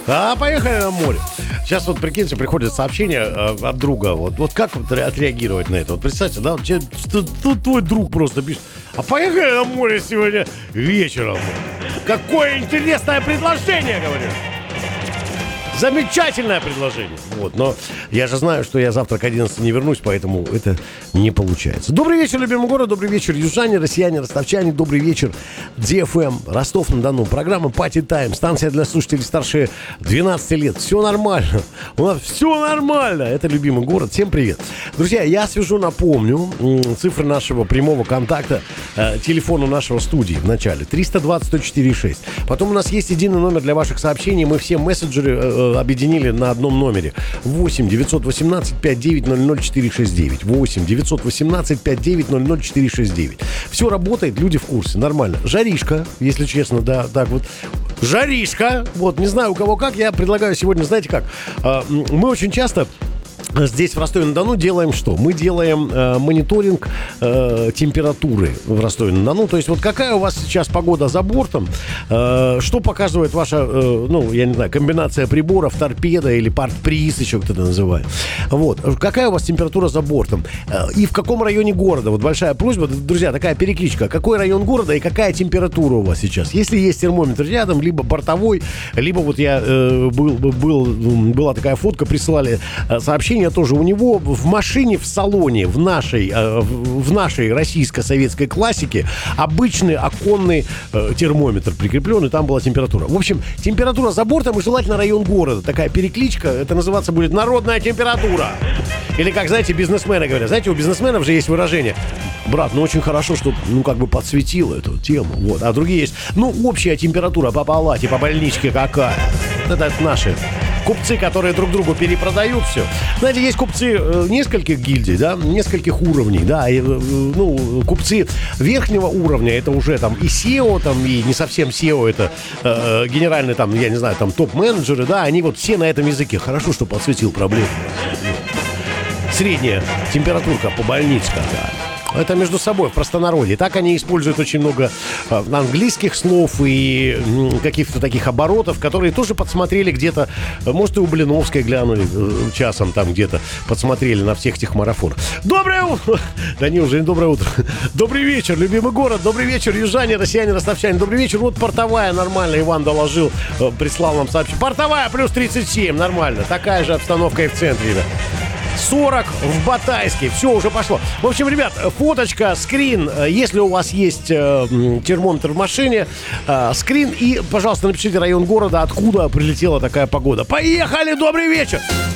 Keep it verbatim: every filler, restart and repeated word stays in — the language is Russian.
А, поехали на море. Сейчас вот, прикиньте, приходит сообщение э, от друга. Вот, вот как вот отреагировать на это? Вот представьте, да, вот, что, что твой друг просто пишет. А поехали на море сегодня вечером. Какое интересное предложение, говорю. Замечательное предложение. Вот, но я же знаю, что я завтра к одиннадцати не вернусь, поэтому это не получается. Добрый вечер, любимый город, добрый вечер, южане, россияне, ростовчане, добрый вечер, ди эф эм, Ростов-на-Дону. Программа Party Time, станция для слушателей старше двенадцати лет. Все нормально. У нас все нормально. Это любимый город. Всем привет. Друзья, я свяжу, напомню, цифры нашего прямого контакта, э, телефона нашего студии в начале. триста двадцать сто четыре шесть. Потом у нас есть единый номер для ваших сообщений. Мы все мессенджеры э, объединили на одном номере. восемь девятьсот восемнадцать пятьдесят девять ноль ноль четыре шесть девять. восемь девятьсот восемнадцать пятьдесят девять ноль ноль четыре шесть девять. Все работает, люди в курсе, нормально. Жаришка, если честно, да, так вот. Жаришка. Вот, не знаю, у кого как. Я предлагаю сегодня, знаете как, мы очень часто здесь, в Ростове-на-Дону, делаем что? Мы делаем э, мониторинг э, температуры в Ростове-на-Дону. То есть вот какая у вас сейчас погода за бортом, э, что показывает ваша, э, ну, я не знаю, комбинация приборов, торпеда или партприз, еще кто-то называет. Вот. Какая у вас температура за бортом? Э, и в каком районе города? Вот большая просьба, друзья, такая перекличка. Какой район города и какая температура у вас сейчас? Если есть термометр рядом, либо бортовой, либо вот я э, был, был, была такая фотка, присылали э, сообщение, тоже у него в машине, в салоне, в нашей, э, в нашей российско-советской классике обычный оконный э, термометр прикреплен, и там была температура. В общем, температура за бортом и желательно район города. Такая перекличка, это называться будет народная температура. Или, как, знаете, бизнесмены говорят. Знаете, у бизнесменов же есть выражение: брат, ну очень хорошо, что, ну, как бы подсветил эту тему. Вот. А другие есть: ну, общая температура по палате, по больничке какая. Это, это наши купцы, которые друг другу перепродают все. Знаете, есть купцы э, нескольких гильдий, да, нескольких уровней, да, и, э, ну, купцы верхнего уровня, это уже там и сео, там, и не совсем сео, это э, генеральные, там, я не знаю, там, топ-менеджеры, да, они вот все на этом языке. Хорошо, что подсветил проблему. Средняя температурка по больнице какая. Это между собой, в простонародье. Так они используют очень много э, английских слов и э, каких-то таких оборотов, которые тоже подсмотрели где-то, э, может, и у Блиновской глянули э, часом там где-то, подсмотрели на всех этих марафонах. Доброе утро! Да не, уже не доброе утро. Добрый вечер, любимый город. Добрый вечер, южане, россияне, ростовчане. Добрый вечер. Вот портовая, нормально, Иван доложил, э, прислал нам сообщение. Портовая плюс тридцать семь, нормально. Такая же обстановка и в центре, ребят. сорок в Батайске. Все, уже пошло. В общем, ребят, фоточка, скрин. Если у вас есть э, термометр в машине, э, скрин. И, пожалуйста, напишите район города, откуда прилетела такая погода. Поехали! Добрый вечер!